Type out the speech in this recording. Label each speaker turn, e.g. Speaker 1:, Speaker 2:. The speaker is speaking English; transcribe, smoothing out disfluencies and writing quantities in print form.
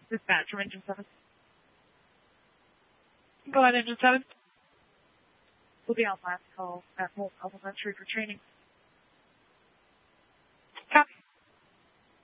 Speaker 1: Dispatch from Engine 7. Go ahead, Engine 7. We'll be on last call at Holt Elementary for training.